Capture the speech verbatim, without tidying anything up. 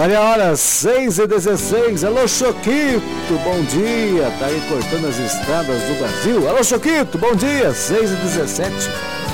Olha a hora, seis e dezesseis. Alô, Choquito, bom dia. Tá aí cortando as estradas do Brasil. Alô, Choquito, bom dia. seis e dezessete.